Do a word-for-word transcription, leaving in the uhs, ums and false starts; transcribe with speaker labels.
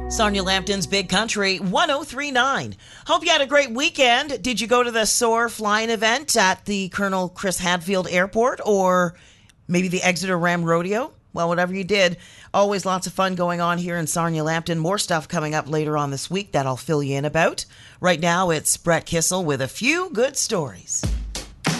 Speaker 1: Sonia Lampton's Big Country one oh three point nine. Hope you had a great weekend. Did you go to the Soar flying event at the Colonel Chris Hadfield Airport or maybe the Exeter Ram Rodeo? Well, whatever you did, always lots of fun going on here in Sonia Lampton. More stuff coming up later on this week that I'll fill you in about. Right now, it's Brett Kissel with a few good stories.